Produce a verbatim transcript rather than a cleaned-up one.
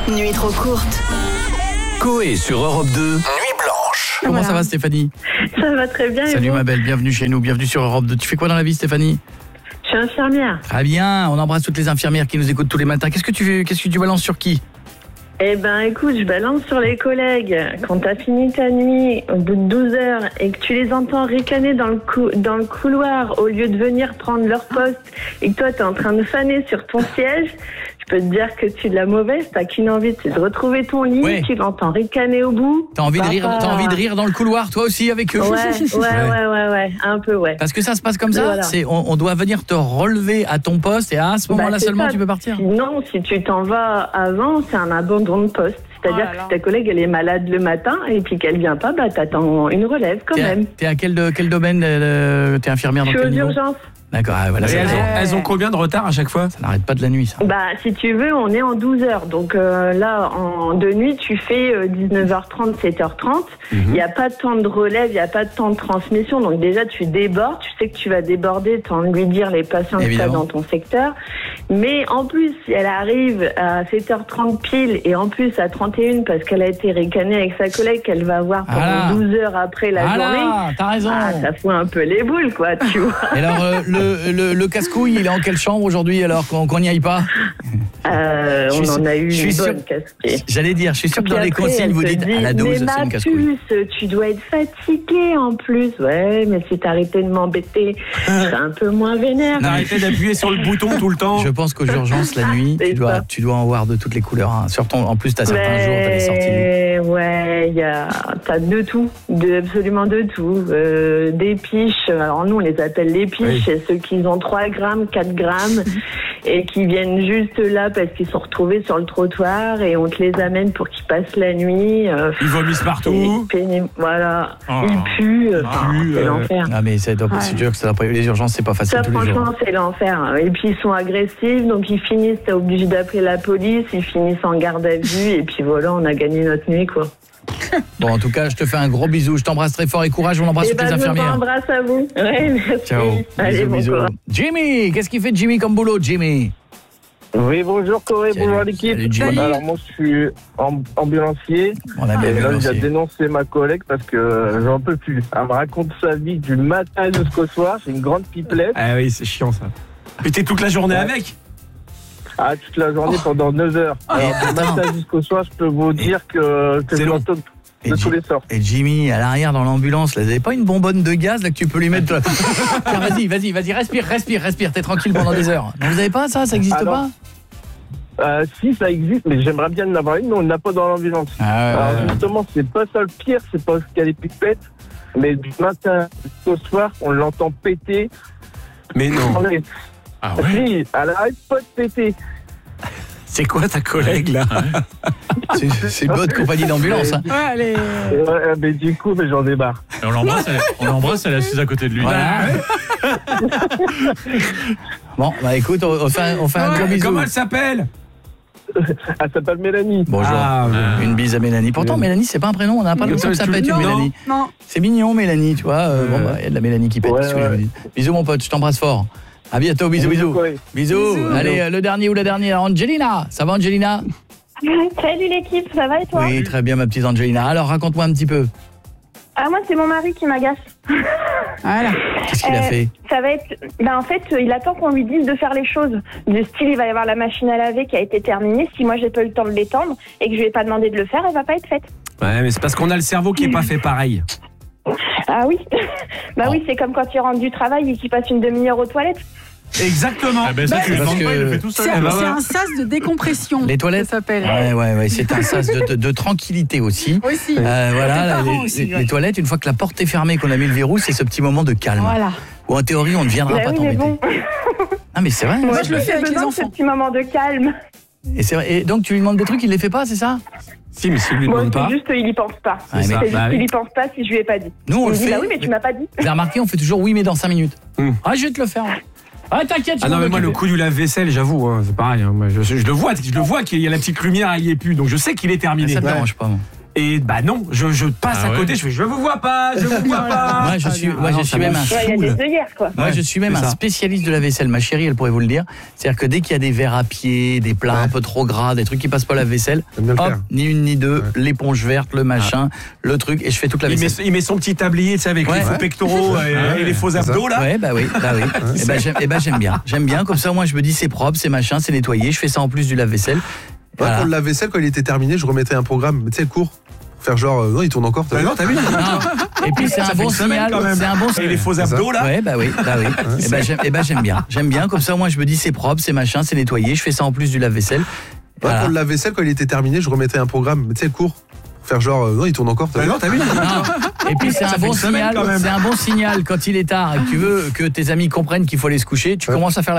Nuit trop courte. Coé sur Europe deux, Nuit blanche. Comment Voilà. ça va Stéphanie? Ça va très bien. Salut et vous? ma belle, bienvenue chez nous, bienvenue sur Europe deux. Tu fais quoi dans la vie Stéphanie? Je suis infirmière. Très bien, on embrasse toutes les infirmières qui nous écoutent tous les matins. Qu'est-ce que tu fais, qu'est-ce que tu balances sur qui? Eh ben écoute, je balance sur les collègues. Quand t'as fini ta nuit au bout de douze heures et que tu les entends ricaner dans le, cou- dans le couloir au lieu de venir prendre leur poste et que toi t'es en train de faner sur ton siège, je peux te dire que tu es de la mauvaise. T'as qu'une envie, c'est de retrouver ton lit, Ouais. tu l'entends ricaner au bout. T'as envie de rire, Papa. t'as envie de rire dans le couloir toi aussi avec eux? Ouais, ouais, ouais, ouais, ouais, un peu, ouais. Parce que ça se passe comme ça, Voilà. c'est, on, on doit venir te relever à ton poste et à ce moment-là Bah, c'est seulement ça. tu peux partir. Sinon, si tu t'en vas avant, c'est un abandon de poste. C'est-à-dire Oh là là. que si ta collègue elle est malade le matin et puis qu'elle vient pas, bah t'attends une relève quand T'es à, même. t'es à quel, de- quel domaine euh, t'es infirmière Je dans suis quel aux niveau? urgences. D'accord, ah, voilà, Et ça, elles, ont, ça- elles ont combien de retard à chaque fois? ça n'arrête pas de la nuit ça. Bah, si tu veux, on est en douze heures. Donc euh, là, en de nuit, tu fais euh, dix-neuf heures trente, sept heures trente. Il n'y a pas de temps de relève, il n'y a pas de temps de transmission. Donc déjà, tu débordes. Tu sais que tu vas déborder, tu as envie de lui dire les patients que tu as Évidemment. dans ton secteur. Mais en plus, si elle arrive à sept heures trente pile et en plus à trente et une parce qu'elle a été ricanée avec sa collègue qu'elle va voir pendant Ah là. douze heures après la Ah journée, là, t'as raison. ah, ça fout un peu les boules, quoi, tu vois. Et alors, euh, le, le, le casse-couille, il est en quelle chambre aujourd'hui alors qu'on qu'on n'y aille pas? Euh, Je on suis en a eu sûr- je suis une bonne sûr- casse-pied. J'allais dire, je suis sûr que dans Puis les après, consignes, elle vous te dites dit, à la dose, mais c'est une ma casse-couille. puce, tu dois être fatiguée en plus. Ouais, mais si t'arrêtais de m'embêter, c'est un peu moins vénère. Arrêtez d'appuyer sur le bouton tout le temps. Je pense qu'aux urgences, la nuit, C'est tu dois, ça. tu dois en voir de toutes les couleurs. Hein. Sur ton- en plus, t'as certains jours, t'as des sorties. Mais ouais, y a, t'as de tout, de, absolument de tout. Euh, des piches, alors nous on les appelle les piches, Oui. c'est ceux qui ont trois grammes, quatre grammes et qui viennent juste là parce qu'ils sont retrouvés sur le trottoir et on te les amène pour qu'ils passent la nuit. Euh, Ils vomissent c'est partout. pénible, voilà. Oh. Ils puent, euh, Ils puent, c'est euh. l'enfer. Ah, mais c'est c'est sûr que ça doit pas- les urgences, c'est pas facile Ça, tous les jours. franchement, c'est l'enfer. Et puis, ils sont agressifs, donc ils finissent, t'es obligé d'appeler la police, ils finissent en garde à vue, et puis voilà, on a gagné notre nuit, quoi. Bon, en tout cas, je te fais un gros bisou. Je t'embrasse très fort et courage. On embrasse Et toutes les ben, je infirmières. t'embrasse à vous. Ouais, merci. Ciao. Allez, bisous, bon bisous. courage. Jimmy, qu'est-ce qu'il fait Jimmy comme boulot, Jimmy? Oui, bonjour Corée, Salut. bonjour l'équipe. Salut, Jimmy. Alors moi je suis amb- ambulancier On a bien et vu là j'ai aussi. dénoncé ma collègue parce que j'en peux plus. Elle me raconte sa vie du matin jusqu'au soir, c'est une grande pipelette. Ah oui, c'est chiant ça. Mais t'es toute la journée Ouais. avec? Ah, toute la journée pendant neuf heures. Alors Et du attends. matin jusqu'au soir, je peux vous dire que, que C'est je long. l'entends Et de Ji- tous les sorts. Et Jimmy, à l'arrière dans l'ambulance, là, vous avez pas une bonbonne de gaz là que tu peux lui mettre? Tiens, vas-y, vas-y, vas-y, respire, respire, respire. T'es tranquille pendant des heures. Non, vous avez pas ça? Ça existe Alors, pas? Euh, si ça existe, mais j'aimerais bien en avoir une, mais on n'a pas dans l'ambulance. Ah, Alors justement, c'est pas ça le pire, c'est pas qu'il y a les pipettes, mais du matin jusqu'au soir, on l'entend péter. Mais non. On est- Ah Si, elle arrête pas de péter. C'est quoi ta collègue là? c'est c'est une bonne compagnie d'ambulance. Hein. Ouais, allez. Ouais, mais du coup, mais j'en débarre. Et on l'embrasse, elle, on l'embrasse, elle est assise à côté de lui. Voilà. Bon, bah écoute, on, on fait un, on fait un gros Ouais, bisou. comment elle s'appelle? Elle s'appelle Mélanie. Bonjour. Ah, ouais. Une bise à Mélanie. Pourtant, Mélanie, c'est pas un prénom. On n'a pas l'impression que ça peut être une Non. Mélanie. Non. C'est mignon, Mélanie, tu vois. Euh, Bon, Ouais. bah, il y a de la Mélanie qui pète. Ouais, qu'est-ce que je ouais. vous dis. Bisous, mon pote. Je t'embrasse fort. À bientôt. Bisous, bisous. Ouais. Bisous. Bisous. Allez, euh, le dernier ou la dernière. Angelina. Ça va, Angelina? Salut l'équipe, ça va et toi? Oui, très bien, ma petite Angelina. Alors, raconte-moi un petit peu. Ah, moi c'est mon mari qui m'agace. Voilà. Qu'est-ce qu'il a Euh, fait? Ça va être. Ben en fait, il attend qu'on lui dise de faire les choses. Du style, il va y avoir la machine à laver qui a été terminée. Si moi j'ai pas eu le temps de l'étendre et que je lui ai pas demandé de le faire, elle va pas être faite. Ouais, mais c'est parce qu'on a le cerveau qui est pas fait pareil. Ah oui. Bah oui, c'est comme quand tu rentres du travail et qu'il passe une demi-heure aux toilettes. Exactement. Ah ben ça, Bah, tu lui parce demandes que- pas, il le fait tout C'est seul. Eh ben c'est ouais. un sas de décompression. Les toilettes? Ça s'appelle. Ouais, ouais, ouais. C'est un sas de, de- de tranquillité aussi. Aussi. Euh, voilà, Tes là, parents les, aussi, les- ouais. les toilettes, une fois que la porte est fermée, qu'on a mis le verrou, c'est ce petit moment de calme. Voilà. Où en théorie, on ne viendra Bah pas oui, mais t'embêter. bon. Ah, mais c'est vrai. Moi, hein, je le c'est fais vrai. avec J'ai les besoin de ce enfants. petit moment de calme. Et, c'est vrai. Et donc, tu lui demandes des trucs, il les fait pas, c'est ça? Si, mais s'il lui Moi, demande c'est pas. juste, il y pense pas. Ouais, C'est mais- juste bah qu'il oui. y pense pas si je lui ai pas dit. Nous, on il le me dit, fait. bah oui, mais tu m'as pas dit. Vous avez remarqué, on fait toujours oui, mais dans cinq minutes. Hmm. Ah, je vais te le faire. Ah, t'inquiète, je Ah non, m'en mais moi, le occupe. coup du lave-vaisselle, j'avoue, hein, c'est pareil. hein, moi, je, je le vois, je le vois qu'il y a la petite lumière, il y est plus. Donc je sais qu'il est Ah, terminé. ça te dérange pas, moi. Et bah non, je, je passe Ah à ouais. côté, je fais je vous vois pas, je vous vois pas. Moi, je suis, moi, je suis même un Ouais, il y a foule. des œillères, quoi. Moi, je suis même c'est un ça. spécialiste de la vaisselle. Ma chérie, elle pourrait vous le dire. C'est-à-dire que dès qu'il y a des verres à pied, des plats un peu trop gras, des trucs qui passent pas la vaisselle, J'aime bien le hop, faire. ni une ni deux, l'éponge verte, le machin, le truc, et je fais toute la Il met, vaisselle. il met son petit tablier, tu sais, avec Ouais. les faux Ouais. pectoraux et, Ah ouais. et les faux C'est ça. abdos là. Ouais, bah oui, bah oui. Et ben j'aime, eh ben, j'aime bien. J'aime bien, comme ça, moi, je me dis, c'est propre, c'est machin, c'est nettoyé. Je fais ça en plus du lave-vaisselle. Moi, Voilà. pour le lave-vaisselle, quand il était terminé, je remettais un programme, tu sais, le court, pour faire genre, euh, non, il tourne encore. t'as Bah vu non, t'as vu? Non. Et puis, c'est Ça un fait bon une semaine, signal. quand même. C'est un bon Et signal. les faux C'est ça. abdos là. Ouais, bah oui, bah oui. Et ben j'aime, eh ben, j'aime bien. J'aime bien, comme ça, moi, je me dis, c'est propre, c'est machin, c'est nettoyé. Je fais ça en plus du lave-vaisselle. Moi, Voilà. pour le lave-vaisselle, quand il était terminé, je remettais un programme, tu sais, le court, pour faire genre, euh, non, il tourne encore. t'as Bah vu non, t'as vu? Non. Et puis c'est Ça un fait bon une semaine, signal, quand même. c'est un bon signal quand il est tard et que tu veux que tes amis comprennent qu'il faut aller se coucher, tu commences à faire